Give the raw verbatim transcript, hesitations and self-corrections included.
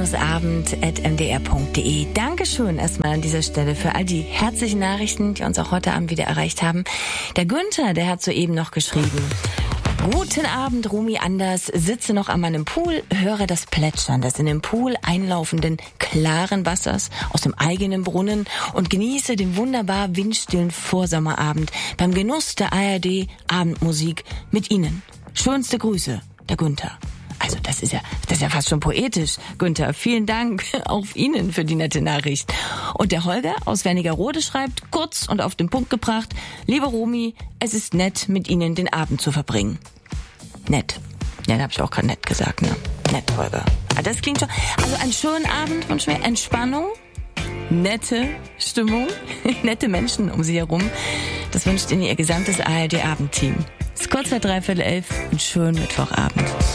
abend at m d r punkt d e. Dankeschön erstmal an dieser Stelle für all die herzlichen Nachrichten, die uns auch heute Abend wieder erreicht haben. Der Günther, der hat soeben noch geschrieben: Guten Abend, Rumi Anders. Sitze noch an meinem Pool, höre das Plätschern des in den Pool einlaufenden klaren Wassers aus dem eigenen Brunnen und genieße den wunderbar windstillen Vorsommerabend beim Genuss der A R D Abendmusik mit Ihnen. Schönste Grüße, der Günther. Also das ist ja, das ist ja fast schon poetisch. Günther, vielen Dank auf Ihnen für die nette Nachricht. Und der Holger aus Wernigerode schreibt, kurz und auf den Punkt gebracht: Lieber Romy, es ist nett, mit Ihnen den Abend zu verbringen. Nett. Ja, da habe ich auch gerade nett gesagt, ne? Nett, Holger. Ah, das klingt schon. Also einen schönen Abend wünschen wir. Entspannung, nette Stimmung, nette Menschen um Sie herum. Das wünscht Ihnen Ihr gesamtes A R D-Abendteam. Es ist kurz vor dreiviertel elf und schönen Mittwochabend.